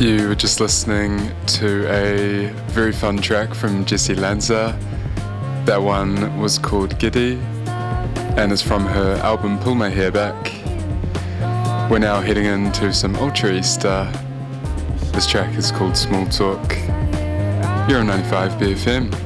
You were just listening to a very fun track from Jessie Lanza. That one was called Giddy and is from her album Pull My Hair Back. We're now heading into some Ultra Easter. This track is called Small Talk. You're on 95 BFM.